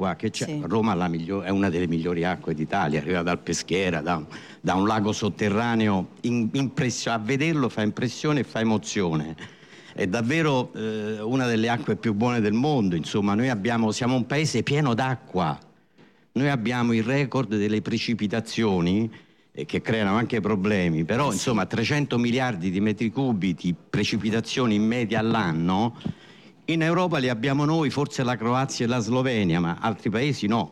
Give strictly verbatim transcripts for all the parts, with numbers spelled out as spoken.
l'acqua che c'è, sì. Roma la migliore, è una delle migliori acque d'Italia, arriva dal Peschiera, da un, da un lago sotterraneo, in, a vederlo fa impressione e fa emozione. È davvero eh, una delle acque più buone del mondo, insomma. Noi abbiamo, siamo un paese pieno d'acqua, noi abbiamo il record delle precipitazioni eh, che creano anche problemi, però sì. Insomma trecento miliardi di metri cubi di precipitazioni in media all'anno. In Europa li abbiamo noi, forse la Croazia e la Slovenia, ma altri paesi no.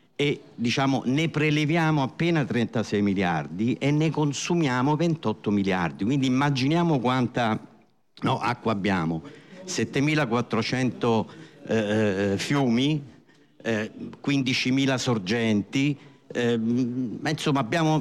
E diciamo ne preleviamo appena trentasei miliardi e ne consumiamo ventotto miliardi. Quindi immaginiamo quanta no, acqua abbiamo. settemilaquattrocento eh, fiumi, eh, quindicimila sorgenti, eh, ma insomma abbiamo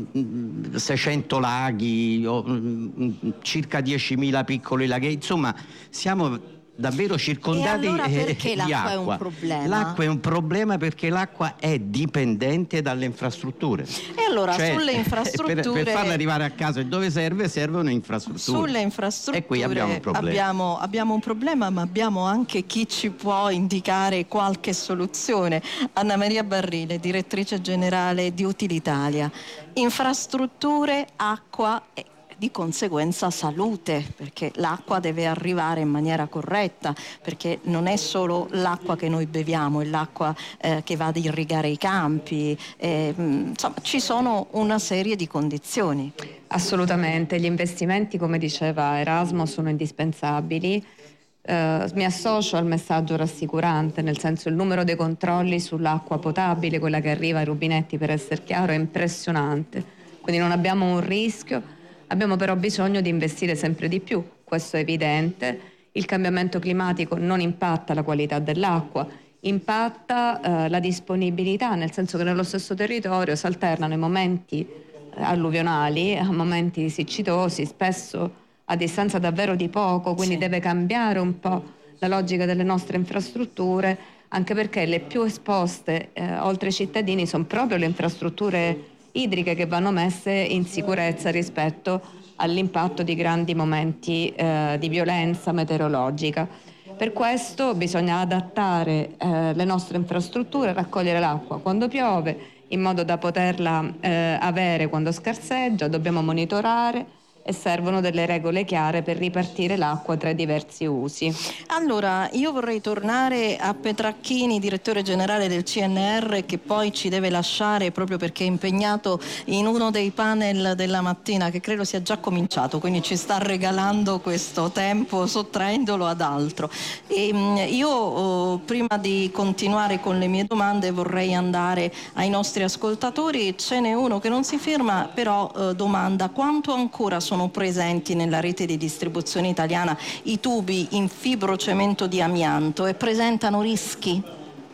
mh, seicento laghi, o, mh, circa diecimila piccoli laghi, insomma siamo davvero circondati. E allora perché eh, l'acqua di acqua. è un problema? L'acqua è un problema perché l'acqua è dipendente dalle infrastrutture. E allora cioè, sulle infrastrutture per, per farla arrivare a casa e dove serve servono infrastrutture. Sulle infrastrutture e qui abbiamo un problema. Abbiamo, abbiamo un problema, ma abbiamo anche chi ci può indicare qualche soluzione. Anna Maria Barrile, direttrice generale di Utilitalia. Infrastrutture, acqua e di conseguenza salute, perché l'acqua deve arrivare in maniera corretta, perché non è solo l'acqua che noi beviamo, è l'acqua eh, che va ad irrigare i campi, eh, insomma ci sono una serie di condizioni. Assolutamente, gli investimenti, come diceva Erasmo, sono indispensabili. Eh, mi associo al messaggio rassicurante, nel senso il numero dei controlli sull'acqua potabile, quella che arriva ai rubinetti per essere chiaro, è impressionante, quindi non abbiamo un rischio. Abbiamo però bisogno di investire sempre di più, questo è evidente. Il cambiamento climatico non impatta la qualità dell'acqua, impatta eh, la disponibilità, nel senso che nello stesso territorio si alternano i momenti eh, alluvionali a momenti siccitosi, spesso a distanza davvero di poco, quindi sì. Deve cambiare un po' la logica delle nostre infrastrutture, anche perché le più esposte eh, oltre ai cittadini sono proprio le infrastrutture idriche che vanno messe in sicurezza rispetto all'impatto di grandi momenti eh, di violenza meteorologica. Per questo bisogna adattare eh, le nostre infrastrutture, raccogliere l'acqua quando piove in modo da poterla eh, avere quando scarseggia, dobbiamo monitorare e servono delle regole chiare per ripartire l'acqua tra i diversi usi. Allora, io vorrei tornare a Petracchini, direttore generale del C N R, che poi ci deve lasciare proprio perché è impegnato in uno dei panel della mattina, che credo sia già cominciato, quindi ci sta regalando questo tempo sottraendolo ad altro. E io oh, prima di continuare con le mie domande vorrei andare ai nostri ascoltatori. Ce n'è uno che non si ferma, però eh, domanda: quanto ancora sono sono presenti nella rete di distribuzione italiana i tubi in fibrocemento di amianto e presentano rischi?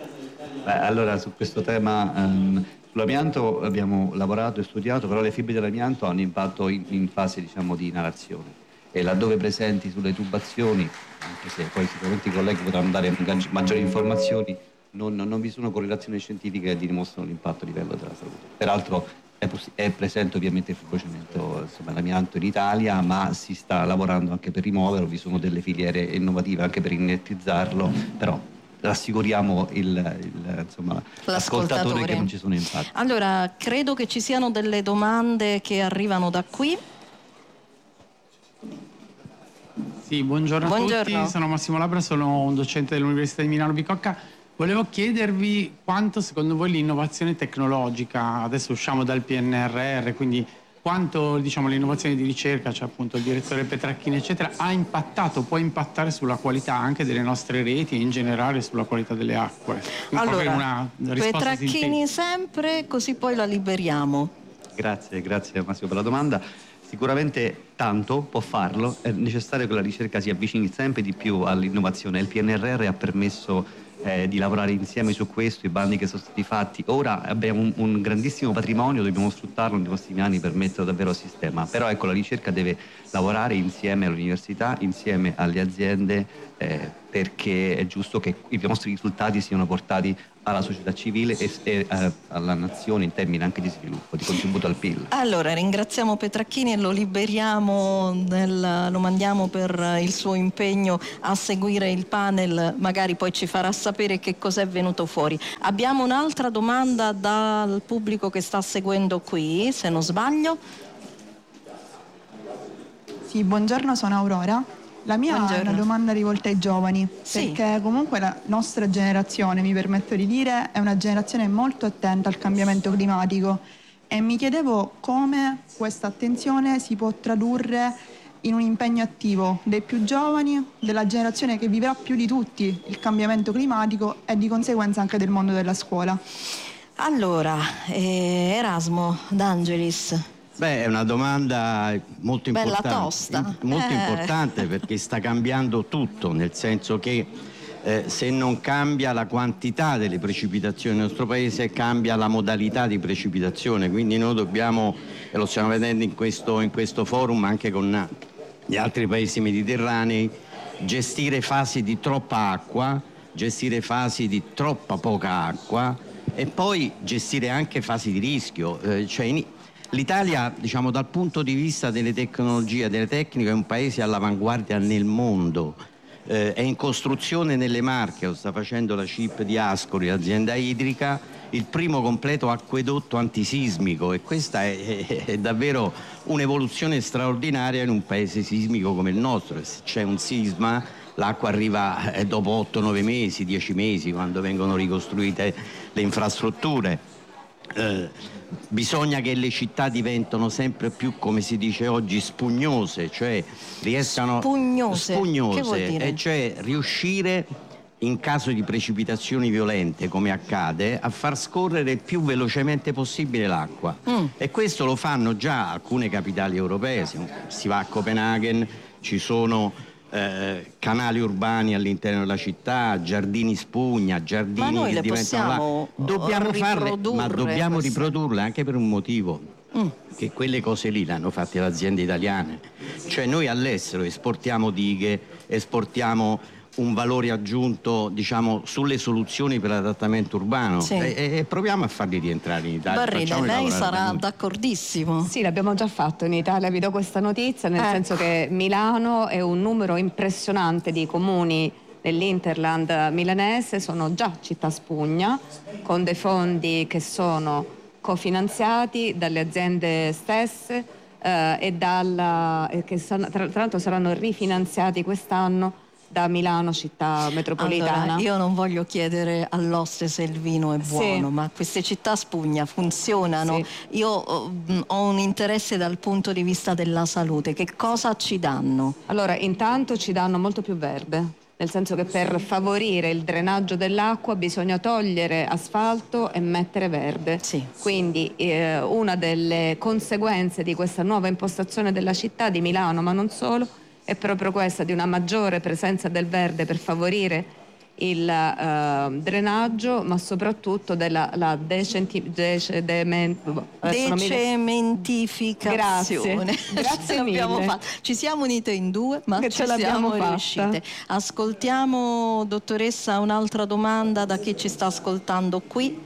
Beh, allora su questo tema um, sull'amianto abbiamo lavorato e studiato, però le fibre dell'amianto hanno impatto in, in fase diciamo di inalazione e laddove presenti sulle tubazioni, anche se poi sicuramente i colleghi potranno dare maggiori informazioni, non, non vi sono correlazioni scientifiche che dimostrano l'impatto a livello della salute. Peraltro È, poss- è presente ovviamente il fibrocemento, insomma, l'amianto in Italia, ma si sta lavorando anche per rimuoverlo, vi sono delle filiere innovative anche per inertizzarlo, però rassicuriamo il, il, insomma, l'ascoltatore che non ci sono impatti. Allora, credo che ci siano delle domande che arrivano da qui. Sì, buongiorno, buongiorno. a tutti, sono Massimo Labra, sono un docente dell'Università di Milano Bicocca. Volevo chiedervi quanto secondo voi l'innovazione tecnologica, adesso usciamo dal P N R R, quindi quanto diciamo, l'innovazione di ricerca, cioè appunto il direttore Petracchini eccetera, ha impattato, può impattare sulla qualità anche delle nostre reti e in generale sulla qualità delle acque? Allora, una Petracchini sempre, così poi la liberiamo. Grazie, grazie Massimo per la domanda. Sicuramente tanto può farlo, è necessario che la ricerca si avvicini sempre di più all'innovazione. Il P N R R ha permesso Eh, di lavorare insieme su questo, i bandi che sono stati fatti. Ora abbiamo un, un grandissimo patrimonio, dobbiamo sfruttarlo nei prossimi anni per metterlo davvero a sistema, però ecco la ricerca deve lavorare insieme all'università, insieme alle aziende eh, perché è giusto che i nostri risultati siano portati alla società civile e, e eh, alla nazione in termini anche di sviluppo, di contributo al P I L. Allora ringraziamo Petracchini e lo liberiamo, nel, lo mandiamo per il suo impegno a seguire il panel, magari poi ci farà sapere che cos'è venuto fuori. Abbiamo un'altra domanda dal pubblico che sta seguendo qui, se non sbaglio. Sì, buongiorno, sono Aurora. La mia Buongiorno. è una domanda rivolta ai giovani, Sì. perché comunque la nostra generazione, mi permetto di dire, è una generazione molto attenta al cambiamento climatico e mi chiedevo come questa attenzione si può tradurre in un impegno attivo dei più giovani, della generazione che vivrà più di tutti il cambiamento climatico e di conseguenza anche del mondo della scuola. Allora, eh, Erasmo D'Angelis. Beh, è una domanda molto Bella importante, tosta. molto Eh. importante perché sta cambiando tutto, nel senso che eh, se non cambia la quantità delle precipitazioni nel nostro paese, cambia la modalità di precipitazione, quindi noi dobbiamo, e lo stiamo vedendo in questo, in questo forum anche con gli altri paesi mediterranei, gestire fasi di troppa acqua, gestire fasi di troppa poca acqua e poi gestire anche fasi di rischio, eh, cioè in, l'Italia, diciamo, dal punto di vista delle tecnologie, delle tecniche, è un paese all'avanguardia nel mondo. Eh, è in costruzione nelle Marche, lo sta facendo la C I P di Ascoli, l'azienda idrica, il primo completo acquedotto antisismico, e questa è, è, è davvero un'evoluzione straordinaria in un paese sismico come il nostro. Se c'è un sisma, l'acqua arriva eh, dopo otto nove mesi, dieci mesi, quando vengono ricostruite le infrastrutture. Eh, Bisogna che le città diventano sempre più, come si dice oggi, spugnose, cioè riescano Spugnose, spugnose, che vuol dire? e cioè riuscire in caso di precipitazioni violente, come accade, a far scorrere il più velocemente possibile l'acqua. Mm. E questo lo fanno già alcune capitali europee. Si va a Copenaghen, ci sono Eh, canali urbani all'interno della città, giardini spugna, giardini Ma noi che le diventano possiamo là. Dobbiamo farle, riprodurre ma dobbiamo queste- riprodurle anche per un motivo. Mm. Che quelle cose lì le hanno fatte le aziende italiane. Cioè noi all'estero esportiamo dighe, esportiamo un valore aggiunto, diciamo, sulle soluzioni per l'adattamento urbano, Sì. e, e proviamo a farli rientrare in Italia. Barrile, Facciamoli lei lavorare da sarà noi. d'accordissimo. Sì, l'abbiamo già fatto in Italia, vi do questa notizia, nel Ecco. senso che Milano è un numero impressionante di comuni nell'Interland milanese, sono già città spugna, con dei fondi che sono cofinanziati dalle aziende stesse eh, e dalla, e che sono, tra, tra l'altro saranno rifinanziati quest'anno da Milano città metropolitana. Allora, io non voglio chiedere all'oste se il vino è buono, Sì. ma queste città spugna funzionano. Sì. Io ho, ho un interesse dal punto di vista della salute. Che cosa ci danno? Allora, intanto ci danno molto più verde, nel senso che per favorire il drenaggio dell'acqua bisogna togliere asfalto e mettere verde. Sì. Quindi eh, una delle conseguenze di questa nuova impostazione della città di Milano, ma non solo, è proprio questa, di una maggiore presenza del verde per favorire il eh, drenaggio, ma soprattutto della la decenti, dece, demen, adesso non mi viene- Decementificazione. Grazie. Grazie Ce l'abbiamo mille. fatta. Ci siamo unite in due, ma Che ci ce l'abbiamo siamo fatta. riuscite. Ascoltiamo, dottoressa, un'altra domanda da chi ci sta ascoltando qui.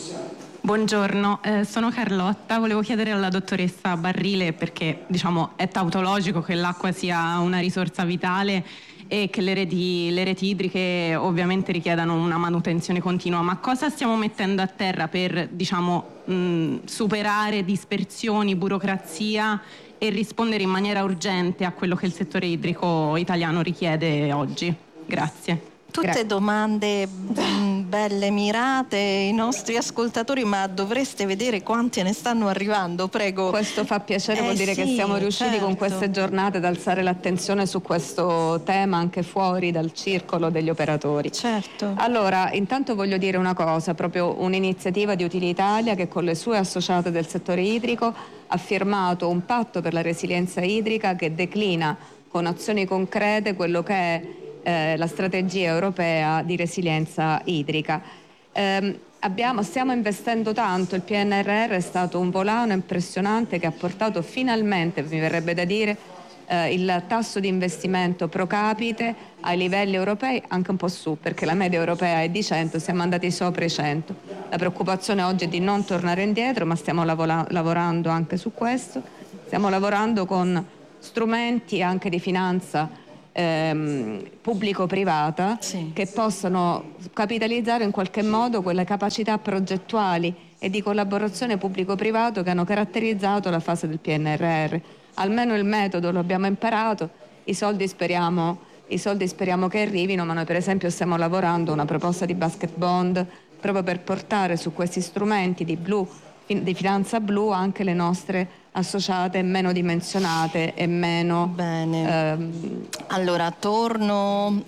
Buongiorno, eh, sono Carlotta, volevo chiedere alla dottoressa Barrile, perché diciamo è tautologico che l'acqua sia una risorsa vitale e che le reti, le reti idriche ovviamente richiedano una manutenzione continua, ma cosa stiamo mettendo a terra per diciamo mh, superare dispersioni, burocrazia e rispondere in maniera urgente a quello che il settore idrico italiano richiede oggi? Grazie. Tutte Grazie. domande mh, belle, mirate, i nostri ascoltatori, ma dovreste vedere quante ne stanno arrivando, prego. Questo fa piacere, Eh vuol dire che sì, siamo riusciti certo. con queste giornate ad alzare l'attenzione su questo tema anche fuori dal circolo degli operatori. Certo. Allora, intanto voglio dire una cosa, proprio un'iniziativa di Utilitalia che con le sue associate del settore idrico ha firmato un patto per la resilienza idrica che declina con azioni concrete quello che è eh, la strategia europea di resilienza idrica. Ehm, abbiamo, stiamo investendo tanto, il P N R R è stato un volano impressionante che ha portato finalmente, mi verrebbe da dire, eh, il tasso di investimento pro capite ai livelli europei anche un po' su, perché la media europea è di cento, siamo andati sopra i cento. La preoccupazione oggi è di non tornare indietro, ma stiamo lavora- lavorando anche su questo, stiamo lavorando con strumenti anche di finanza Ehm, pubblico-privata, sì, che possano capitalizzare in qualche modo quelle capacità progettuali e di collaborazione pubblico-privato che hanno caratterizzato la fase del P N R R. Almeno il metodo lo abbiamo imparato, i soldi speriamo, i soldi speriamo che arrivino, ma noi per esempio stiamo lavorando a una proposta di basket bond proprio per portare su questi strumenti di, blu, di finanza blu anche le nostre associate meno dimensionate e meno bene. Ehm... Allora torno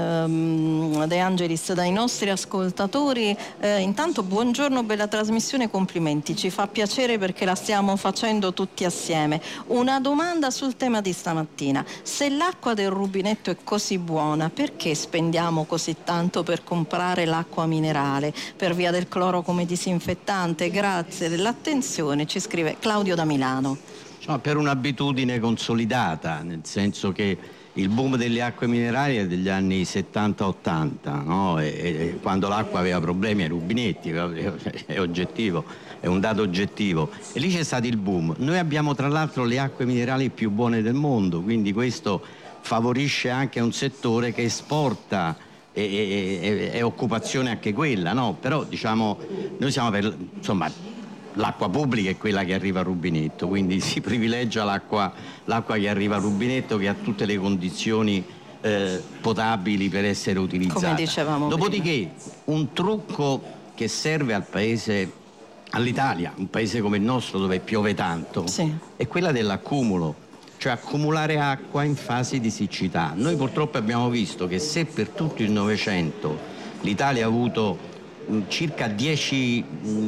ehm, De Angelis dai nostri ascoltatori. Eh, intanto buongiorno, bella trasmissione, complimenti, ci fa piacere perché la stiamo facendo tutti assieme. Una domanda sul tema di stamattina: se l'acqua del rubinetto è così buona, perché spendiamo così tanto per comprare l'acqua minerale per via del cloro come disinfettante? Grazie dell'attenzione, ci scrive Claudio da Milano. No, per un'abitudine consolidata, nel senso che il boom delle acque minerali è degli anni settanta ottanta, no? e, e quando l'acqua aveva problemi ai rubinetti, è oggettivo, è un dato oggettivo, e lì c'è stato il boom. Noi abbiamo tra l'altro le acque minerali più buone del mondo, quindi questo favorisce anche un settore che esporta e, e, e, e occupazione anche quella, no? Però diciamo noi siamo per, insomma, l'acqua pubblica è quella che arriva al rubinetto, quindi si privilegia l'acqua, l'acqua che arriva al rubinetto, che ha tutte le condizioni eh, potabili per essere utilizzata. Come dicevamo Dopodiché prima. Un trucco che serve al paese, all'Italia, un paese come il nostro dove piove tanto, sì, è quella dell'accumulo, cioè accumulare acqua in fasi di siccità. Noi purtroppo abbiamo visto che se per tutto il Novecento l'Italia ha avuto circa dieci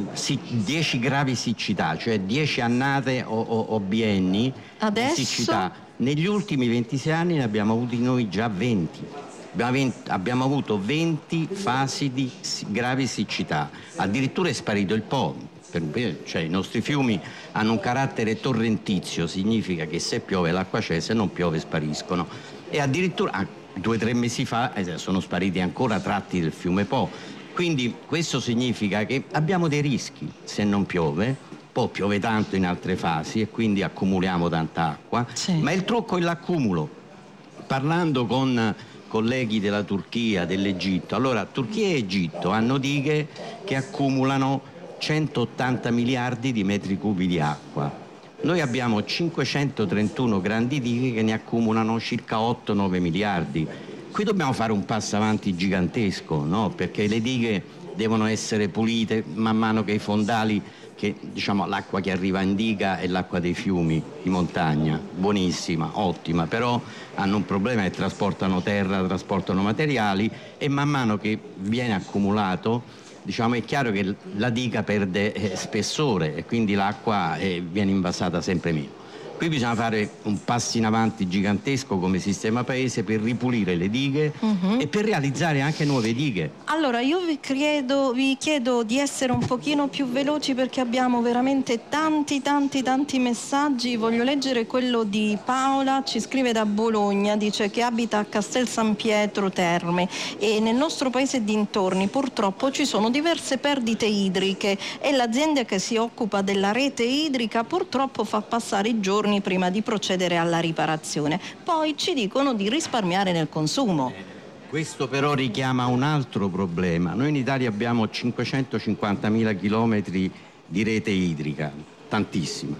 gravi siccità, cioè dieci annate o, o, o bienni Adesso... di siccità. Negli ultimi ventisei anni ne abbiamo avuti noi già venti. Abbiamo, venti, abbiamo avuto venti fasi di gravi siccità. Addirittura è sparito il Po. Cioè, i nostri fiumi hanno un carattere torrentizio, significa che se piove l'acqua c'è, se non piove spariscono. E addirittura ah, due o tre mesi fa eh, sono spariti ancora tratti del fiume Po. Quindi questo significa che abbiamo dei rischi se non piove, poi piove tanto in altre fasi e quindi accumuliamo tanta acqua, sì, ma il trucco è l'accumulo. Parlando con colleghi della Turchia, dell'Egitto, allora Turchia e Egitto hanno dighe che accumulano centottanta miliardi di metri cubi di acqua. Noi abbiamo cinquecentotrentuno grandi dighe che ne accumulano circa otto nove miliardi. Qui dobbiamo fare un passo avanti gigantesco, no? Perché le dighe devono essere pulite man mano che i fondali, che diciamo l'acqua che arriva in diga è l'acqua dei fiumi di montagna, buonissima, ottima, però hanno un problema che trasportano terra, trasportano materiali e man mano che viene accumulato, diciamo, è chiaro che la diga perde eh, spessore e quindi l'acqua eh, viene invasata sempre meno. Qui bisogna fare un passo in avanti gigantesco come sistema paese per ripulire le dighe uh-huh. e per realizzare anche nuove dighe. Allora io vi chiedo, vi chiedo di essere un pochino più veloci perché abbiamo veramente tanti tanti tanti messaggi. Voglio leggere quello di Paola, ci scrive da Bologna, dice che abita a Castel San Pietro Terme e nel nostro paese dintorni purtroppo ci sono diverse perdite idriche e l'azienda che si occupa della rete idrica purtroppo fa passare i giorni prima di procedere alla riparazione. Poi ci dicono di risparmiare nel consumo. Questo però richiama un altro problema. Noi in Italia abbiamo cinquecentocinquantamila chilometri di rete idrica, tantissima.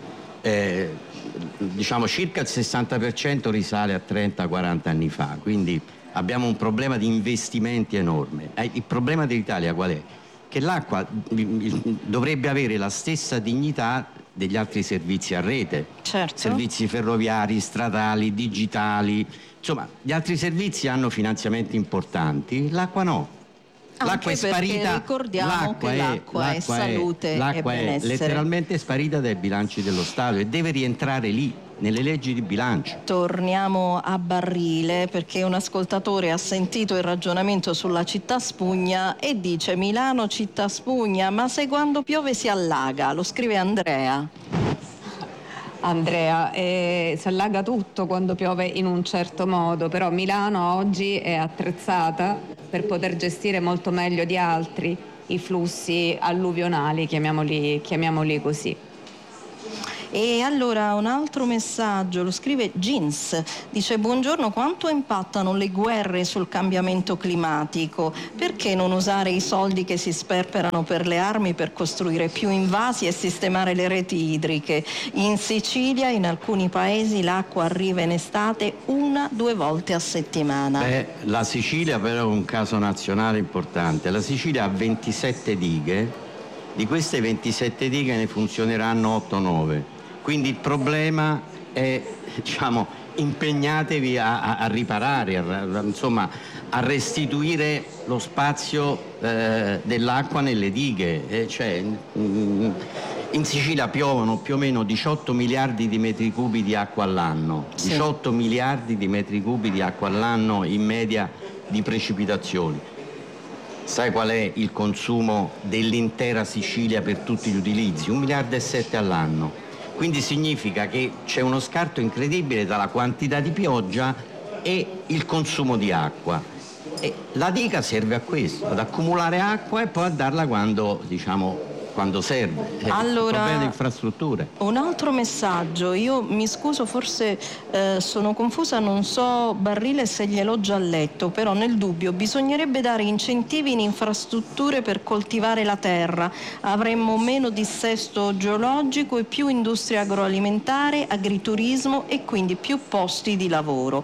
Eh, diciamo circa il sessanta per cento risale a trenta quaranta anni fa, quindi abbiamo un problema di investimenti enorme. Eh, il problema dell'Italia qual è? Che l'acqua dovrebbe avere la stessa dignità degli altri servizi a rete, certo. Servizi ferroviari, stradali, digitali, insomma gli altri servizi hanno finanziamenti importanti, l'acqua no. Anche l'acqua è sparita, ricordiamo l'acqua che è, l'acqua è salute è, l'acqua e benessere. È letteralmente sparita dai bilanci dello Stato e deve rientrare lì, nelle leggi di bilancio. Torniamo a Barrile perché un ascoltatore ha sentito il ragionamento sulla città spugna e dice: Milano città spugna, ma se quando piove si allaga? Lo scrive Andrea. Andrea, e si allaga tutto quando piove in un certo modo, però Milano oggi è attrezzata per poter gestire molto meglio di altri i flussi alluvionali, chiamiamoli, chiamiamoli così. E allora un altro messaggio, lo scrive Jeans, dice: buongiorno, quanto impattano le guerre sul cambiamento climatico? Perché non usare i soldi che si sperperano per le armi per costruire più invasi e sistemare le reti idriche? In Sicilia, in alcuni paesi, l'acqua arriva in estate una, due volte a settimana. Beh, la Sicilia però è un caso nazionale importante. La Sicilia ha ventisette dighe, di queste ventisette dighe ne funzioneranno otto nove. Quindi il problema è, diciamo, impegnatevi a, a, a riparare, a, insomma, a restituire lo spazio eh, dell'acqua nelle dighe. Eh, cioè, mh, in Sicilia piovono più o meno diciotto miliardi di metri cubi di acqua all'anno, sì. diciotto miliardi di metri cubi di acqua all'anno in media di precipitazioni. Sai qual è il consumo dell'intera Sicilia per tutti gli utilizzi? Un miliardo e sette all'anno. Quindi significa che c'è uno scarto incredibile tra la quantità di pioggia e il consumo di acqua. E la diga serve a questo, ad accumulare acqua e poi a darla quando, diciamo, quando serve. Allora, problema di infrastrutture. Un altro messaggio, io mi scuso, forse eh, sono confusa, non so Barrile se gliel'ho già letto, però nel dubbio bisognerebbe dare incentivi in infrastrutture per coltivare la terra, avremmo meno dissesto geologico e più industria agroalimentare, agriturismo e quindi più posti di lavoro.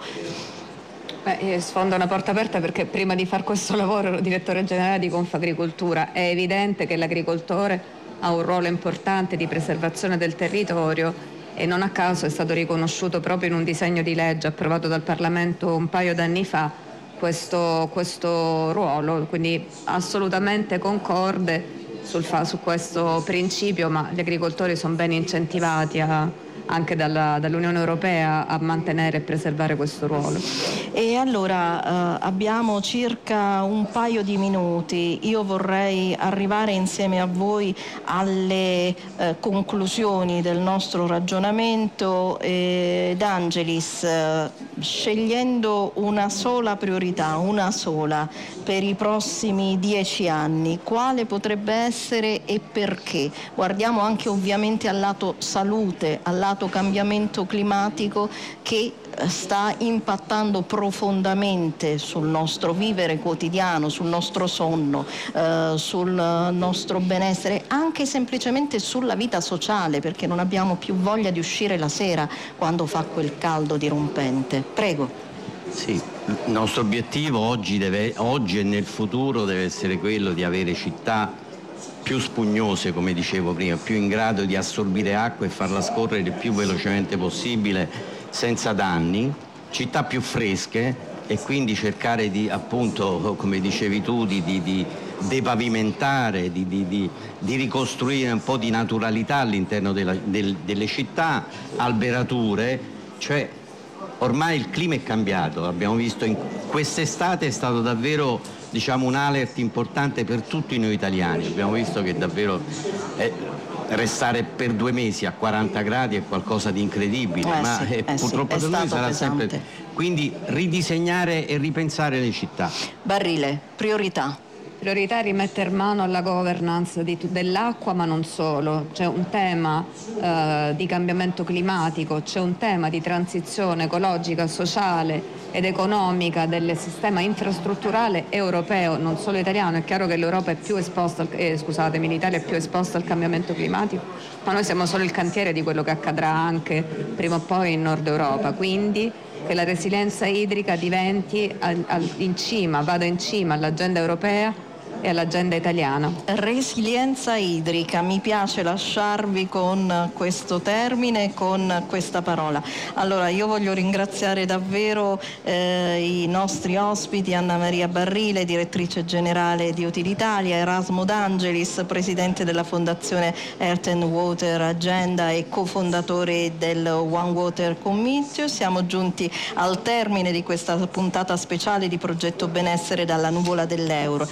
Beh, sfondo una porta aperta, perché prima di fare questo lavoro ero direttore generale di Confagricoltura. È evidente che l'agricoltore ha un ruolo importante di preservazione del territorio e non a caso è stato riconosciuto proprio in un disegno di legge approvato dal Parlamento un paio d'anni fa questo, questo ruolo, quindi assolutamente concorde sul fa, su questo principio, ma gli agricoltori sono ben incentivati a anche dalla, dall'Unione Europea a mantenere e preservare questo ruolo. E allora eh, abbiamo circa un paio di minuti, io vorrei arrivare insieme a voi alle eh, conclusioni del nostro ragionamento. eh, D'Angelis, eh, scegliendo una sola priorità, una sola per i prossimi dieci anni, quale potrebbe essere e perché? Guardiamo anche ovviamente al lato salute, al lato cambiamento climatico che sta impattando profondamente sul nostro vivere quotidiano, sul nostro sonno, eh, sul nostro benessere, anche semplicemente sulla vita sociale, perché non abbiamo più voglia di uscire la sera quando fa quel caldo dirompente. Prego. Sì, il nostro obiettivo oggi, deve, oggi e nel futuro deve essere quello di avere città più spugnose, come dicevo prima, più in grado di assorbire acqua e farla scorrere il più velocemente possibile senza danni, città più fresche e quindi cercare di, appunto, come dicevi tu, di, di, di depavimentare, di, di, di, di ricostruire un po' di naturalità all'interno della, del, delle città, alberature, cioè ormai il clima è cambiato, abbiamo visto in quest'estate è stato davvero, diciamo, un alert importante per tutti noi italiani. Abbiamo visto che davvero eh, restare per due mesi a quaranta gradi è qualcosa di incredibile, eh ma sì, eh, eh purtroppo sì, per noi sarà pesante. sempre. Quindi ridisegnare e ripensare le città. Barrile, priorità. Priorità è rimettere mano alla governance di, dell'acqua, ma non solo. C'è un tema eh, di cambiamento climatico, c'è un tema di transizione ecologica, sociale ed economica del sistema infrastrutturale europeo, non solo italiano. È chiaro che l'Europa è più esposta, al, eh, scusatemi, l'Italia è più esposta al cambiamento climatico, ma noi siamo solo il cantiere di quello che accadrà anche prima o poi in Nord Europa. Quindi che la resilienza idrica diventi al, al, in cima, vada in cima all'agenda europea e all'agenda italiana. Resilienza idrica, mi piace lasciarvi con questo termine, con questa parola. Allora io voglio ringraziare davvero eh, i nostri ospiti, Anna Maria Barrile, direttrice generale di Utilitalia, Erasmo D'Angelis, presidente della Fondazione Earth and Water Agenda e cofondatore del One Water Committee. Siamo giunti al termine di questa puntata speciale di Progetto Benessere dalla Nuvola dell'Euro. Abbiamo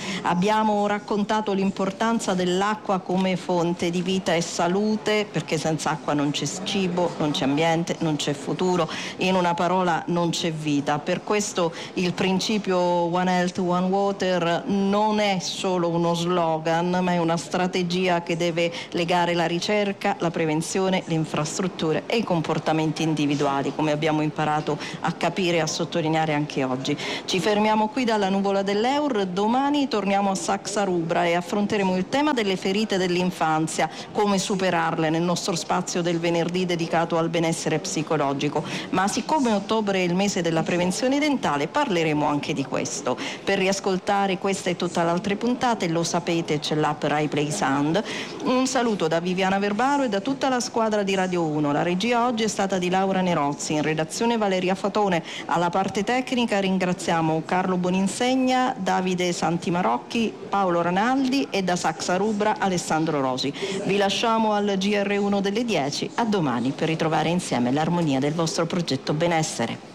abbiamo raccontato l'importanza dell'acqua come fonte di vita e salute, perché senza acqua non c'è cibo, non c'è ambiente, non c'è futuro, in una parola non c'è vita. Per questo il principio One Health, One Water non è solo uno slogan, ma è una strategia che deve legare la ricerca, la prevenzione, le infrastrutture e i comportamenti individuali, come abbiamo imparato a capire e a sottolineare anche oggi. Ci fermiamo qui dalla nuvola dell'Eur, domani torniamo a Saxa Rubra e affronteremo il tema delle ferite dell'infanzia, come superarle nel nostro spazio del venerdì dedicato al benessere psicologico. Ma siccome ottobre è il mese della prevenzione dentale, parleremo anche di questo. Per riascoltare questa e tutte le altre puntate, lo sapete, c'è l'app Rai Play Sound. Un saluto da Viviana Verbaro e da tutta la squadra di Radio uno. La regia oggi è stata di Laura Nerozzi, in redazione Valeria Fatone, alla parte tecnica ringraziamo Carlo Boninsegna, Davide Santimarocchi, Paolo Ranaldi e da Saxa Rubra Alessandro Rosi. Vi lasciamo al G R uno delle dieci, a domani per ritrovare insieme l'armonia del vostro progetto benessere.